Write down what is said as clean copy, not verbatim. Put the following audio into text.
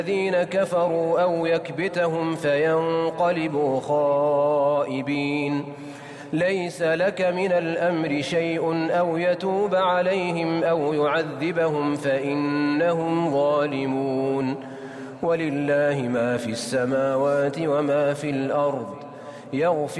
الذين كفروا أو يكبتهم فينقلبوا خائبين ليس لك من الأمر شيء أو يتوب عليهم أو يعذبهم فإنهم ظالمون ولله ما في السماوات وما في الأرض يغفر